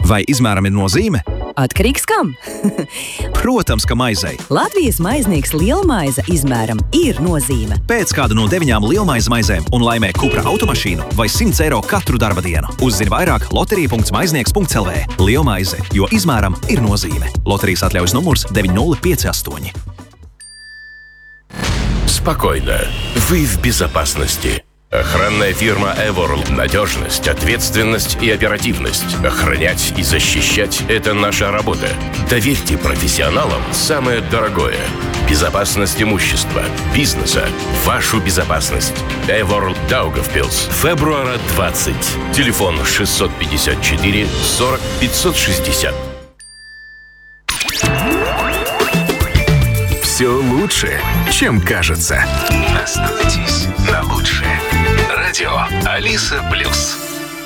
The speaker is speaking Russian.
Vai izmēram ir nozīme? Atkarīgs kam? Protams, ka maizei. Latvijas maiznieks Lielmaize izmēram ir nozīme. Pēc kādu no 9 lielmaize maizēm un laimē Cupra automašīnu vai 100 eiro katru darba dienu. Uzzini vairāk loterija.maiznieks.lv. Lielmaize, jo izmēram ir nozīme. Loterijas atļaujas numurs 9058. Спокойно. Вы в безопасности. Охранная фирма Eworld. Надежность, ответственность и оперативность. Охранять и защищать – это наша работа. Доверьте профессионалам самое дорогое. Безопасность имущества, бизнеса, вашу безопасность. Eworld Daugavpils. Февруара 20. Телефон 654 40 560. Все лучше, чем кажется. Остановитесь на лучшее. Радио Алиса Плюс.